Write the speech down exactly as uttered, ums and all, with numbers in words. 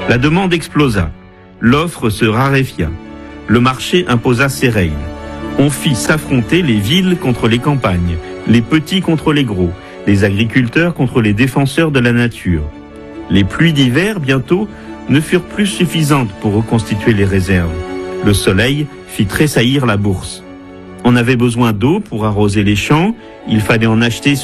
La demande explosa. L'offre se raréfia. Le marché imposa ses règles. On fit s'affronter les villes contre les campagnes, les petits contre les gros, les agriculteurs contre les défenseurs de la nature. Les pluies d'hiver, bientôt, ne furent plus suffisantes pour reconstituer les réserves. Le soleil fit tressaillir la bourse. On avait besoin d'eau pour arroser les champs, il fallait en acheter